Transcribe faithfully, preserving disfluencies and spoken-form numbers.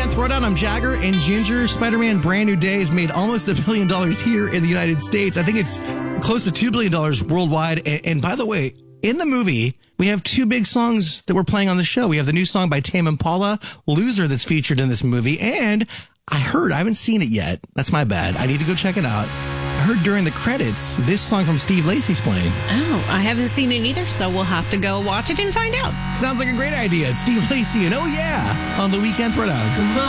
Weekend Throwdown. I'm Jagger and Ginger. Spider-Man Brand New Day has made almost a billion dollars here in the United States. I think it's close to two billion dollars worldwide. And, and by the way, in the movie, we have two big songs that we're playing on the show. We have the new song by Tame Impala, Loser, that's featured in this movie. And I heard, I haven't seen it yet. That's my bad. I need to go check it out. I heard during the credits, this song from Steve Lacy's playing. Oh, I haven't seen it either, so we'll have to go watch it and find out. Sounds like a great idea. It's Steve Lacy and Oh Yeah on the Weekend Throwdown. Come on.